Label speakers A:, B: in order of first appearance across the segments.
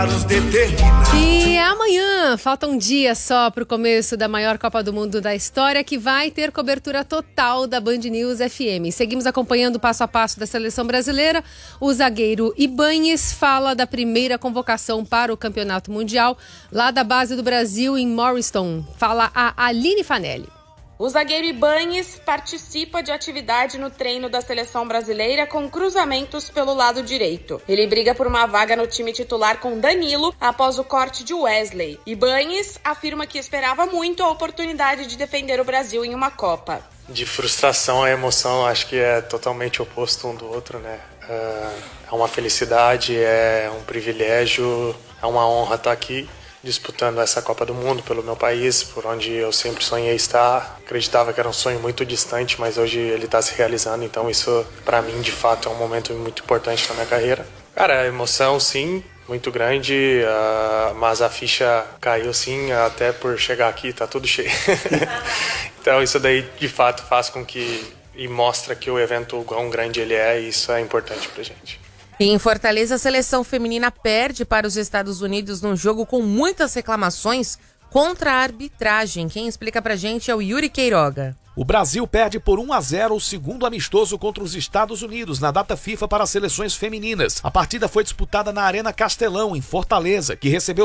A: E amanhã, falta um dia só para o começo da maior Copa do Mundo da história, que vai ter cobertura total da Band News FM. Seguimos acompanhando o passo a passo da seleção brasileira. O zagueiro Ibáñez fala da primeira convocação para o Campeonato Mundial, lá da base do Brasil, em Morriston. Fala a Aline Fanelli.
B: O zagueiro Ibáñez participa de atividade no treino da seleção brasileira com cruzamentos pelo lado direito. Ele briga por uma vaga no time titular com Danilo após o corte de Wesley. Ibáñez afirma que esperava muito a oportunidade de defender o Brasil em uma Copa.
C: De frustração a emoção, acho que é totalmente oposto um do outro, né? É uma felicidade, é um privilégio, é uma honra estar aqui disputando essa Copa do Mundo pelo meu país, por onde eu sempre sonhei estar. Acreditava que era um sonho muito distante, mas hoje ele está se realizando, então isso para mim de fato é um momento muito importante na minha carreira. Cara, a emoção sim, muito grande, mas a ficha caiu sim, até por chegar aqui tá tudo cheio. Então isso daí de fato faz com que, e mostra que o evento, o quão grande ele é, e isso é importante pra gente.
D: Em Fortaleza, a seleção feminina perde para os Estados Unidos num jogo com muitas reclamações contra a arbitragem. Quem explica pra gente é o Yuri Queiroga.
E: O Brasil perde por 1-0 o segundo amistoso contra os Estados Unidos na data FIFA para as seleções femininas. A partida foi disputada na Arena Castelão, em Fortaleza, que recebeu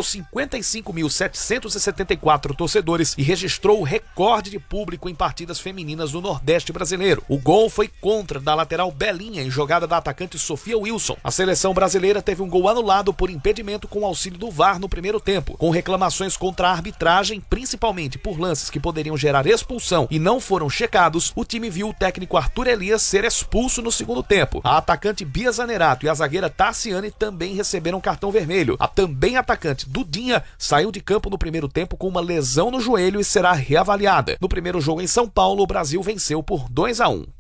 E: 55.774 torcedores e registrou o recorde de público em partidas femininas no Nordeste brasileiro. O gol foi contra da lateral Belinha em jogada da atacante Sofia Wilson. A seleção brasileira teve um gol anulado por impedimento com o auxílio do VAR no primeiro tempo, com reclamações contra a arbitragem, principalmente por lances que poderiam gerar expulsão e não foram checados. O time viu o técnico Arthur Elias ser expulso no segundo tempo. A atacante Bia Zanerato e a zagueira Tarciane também receberam cartão vermelho. A também atacante Dudinha saiu de campo no primeiro tempo com uma lesão no joelho e será reavaliada. No primeiro jogo em São Paulo, o Brasil venceu por 2-1.